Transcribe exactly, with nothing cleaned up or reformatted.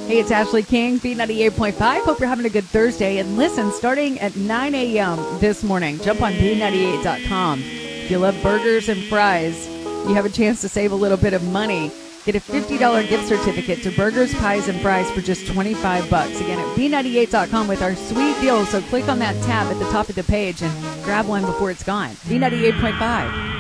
Hey, it's Ashley King, B ninety-eight point five. Hope you're having a good Thursday. And listen, starting at nine a.m. this morning, jump on B ninety-eight dot com. If you love burgers and fries, you have a chance to save a little bit of money. Get a fifty dollars gift certificate to Burgers, Pies, and Fries for just twenty-five bucks. Again, at B ninety-eight dot com with our sweet deal. So click on that tab at the top of the page and grab one before it's gone. B ninety-eight point five.